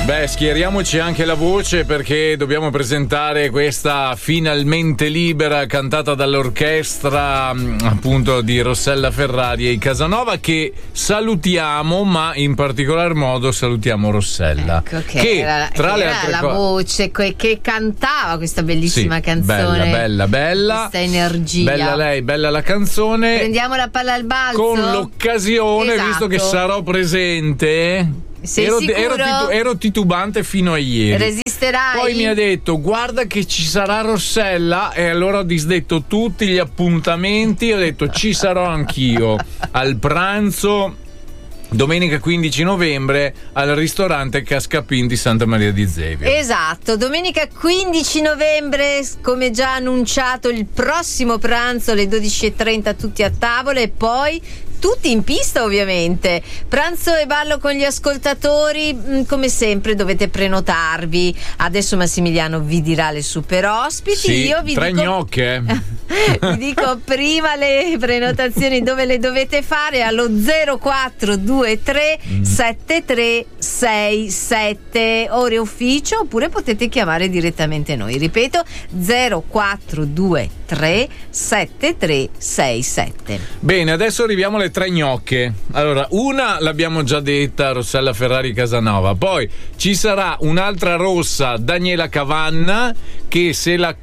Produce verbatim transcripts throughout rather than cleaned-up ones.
Beh, schieriamoci anche la voce perché dobbiamo presentare questa Finalmente Libera cantata dall'orchestra appunto di Rossella Ferrari e i Casanova, che salutiamo, ma in particolar modo salutiamo Rossella, ecco, che, che era, tra che le era altre la cose voce che, che cantava questa bellissima sì, canzone, bella bella bella, questa energia, bella lei, bella la canzone. Prendiamo la palla al balzo con l'occasione, esatto. Visto che sarò presente. Sei ero, sicuro? ero, titu- ero titubante fino a ieri. Resisterai? Poi mi ha detto guarda che ci sarà Rossella, e allora ho disdetto tutti gli appuntamenti. Ho detto ci sarò anch'io al pranzo domenica quindici novembre al ristorante Cascapin di Santa Maria di Zevio. Esatto, domenica quindici novembre, come già annunciato, il prossimo pranzo alle dodici e trenta, tutti a tavola, e poi tutti in pista ovviamente. Pranzo e ballo con gli ascoltatori, come sempre dovete prenotarvi. Adesso Massimiliano vi dirà le super ospiti. Sì, Io vi tre dico... gnocche. vi dico prima le prenotazioni dove le dovete fare: allo zero quattro due tre sette tre sei sette, ore ufficio, oppure potete chiamare direttamente noi. Ripeto, zero quattro due tre sette tre sei sette. Bene, adesso arriviamo alle tre gnocche. Allora, una l'abbiamo già detta, Rossella Ferrari Casanova. Poi ci sarà un'altra rossa, Daniela Cavanna, che se la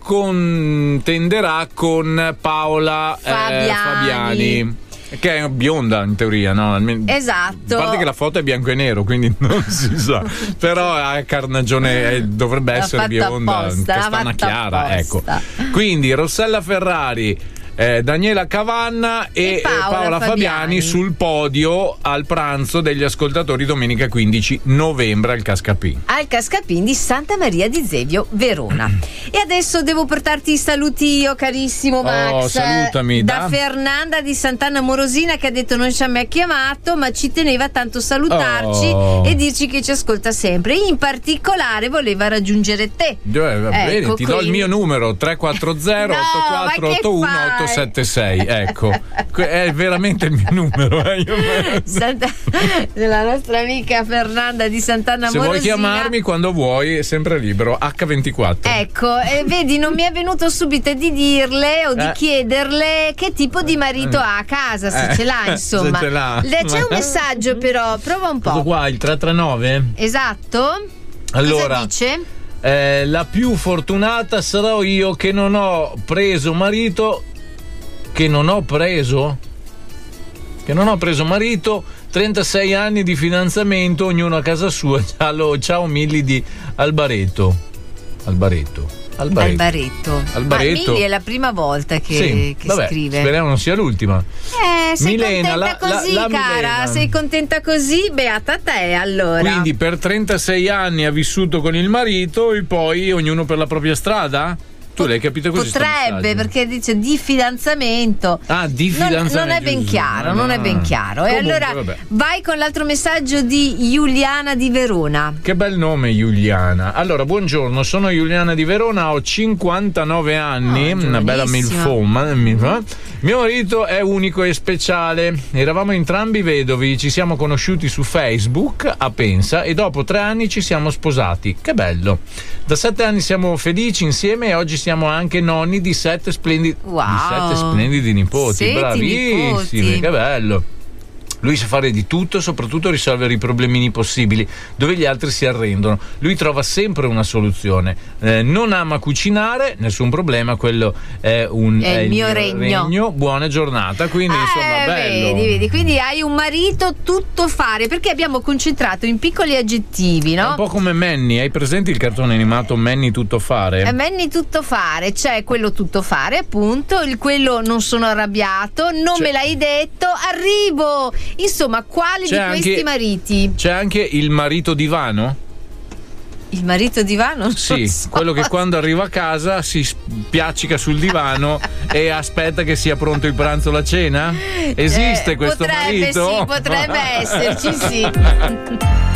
contenderà con Paola Fabiani, eh, Fabiani, che è bionda in teoria, no? Esatto. A parte che la foto è bianco e nero, quindi non si sa. Però ha carnagione, eh, dovrebbe L'ha essere fatta bionda, apposta, castana chiara, apposta. ecco. Quindi Rossella Ferrari, Eh, Daniela Cavanna e, e Paola, Paola Fabiani. Fabiani sul podio al pranzo degli ascoltatori domenica quindici novembre al Cascapin. Al Cascapin di Santa Maria di Zevio, Verona. E adesso devo portarti i saluti io, carissimo Max. Oh, salutami. Da, da Fernanda di Sant'Anna Morosina, che ha detto non ci ha mai chiamato, ma ci teneva tanto salutarci oh. e dirci che ci ascolta sempre. In particolare voleva raggiungere te. Eh, bene, ecco, ti quindi... do il mio numero tre quattro zero otto quattro otto uno otto sette sei. Ecco, è veramente il mio numero. Eh. Io... Santa... la nostra amica Fernanda di Sant'Anna Se Morosina. vuoi chiamarmi quando vuoi, è sempre libero. acca ventiquattro. Ecco, eh, vedi, non mi è venuto subito di dirle o di eh. chiederle che tipo di marito ha a casa, se eh. ce l'ha, insomma. Se ce l'ha. C'è un messaggio, però, prova un po'. Questo qua, il tre tre nove? Esatto. Allora, cosa dice? Eh, la più fortunata sarò io che non ho preso marito. Che non ho preso? Che non ho preso marito, trentasei anni di fidanzamento, ognuno a casa sua. Ciao, ciao Milli di Albareto. Albareto. Albareto. Albareto. Albareto. Ma Milli è la prima volta che, sì, che vabbè, scrive. Speriamo non sia l'ultima. Eh, sei Milena, contenta la, così, la, la cara? Milena. Sei contenta così? Beata te, allora. Quindi per trentasei anni ha vissuto con il marito e poi ognuno per la propria strada? Tu l'hai capito così? Potrebbe, perché dice di fidanzamento. Ah, di fidanzamento. Non, non è ben chiaro, non è ben chiaro. Comunque, e allora vabbè. vai con l'altro messaggio di Giuliana di Verona. Che bel nome, Giuliana. Allora, buongiorno, sono Giuliana di Verona, ho cinquantanove anni, oh, una bella milfoma. Mio marito è unico e speciale. Eravamo entrambi vedovi, ci siamo conosciuti su Facebook a Pensa e dopo tre anni ci siamo sposati. Che bello. Da sette anni siamo felici insieme e oggi siamo anche nonni di sette splendidi, wow. di sette splendidi nipoti. Senti, bravissimi, nipoti. Che bello. Lui sa fare di tutto e soprattutto risolvere i problemini possibili dove gli altri si arrendono. Lui trova sempre una soluzione. Eh, non ama cucinare, nessun problema, quello è, un, è, è il mio, mio regno. regno. Buona giornata, quindi eh, insomma bello. Vedi, vedi, quindi hai un marito tutto fare, perché abbiamo concentrato in piccoli aggettivi, no? È un po' come Manny, hai presente il cartone animato Manny tutto fare? Eh, Manny tutto fare, c'è quello tutto fare appunto, il quello non sono arrabbiato, non c'è... me l'hai detto, arrivo. Insomma, quale c'è di questi anche, mariti? C'è anche il marito divano? Il marito divano? Sì, so. quello che quando arriva a casa si spiaccica sul divano e aspetta che sia pronto il pranzo o la cena? Esiste eh, questo potrebbe, marito? Sì, potrebbe esserci, sì.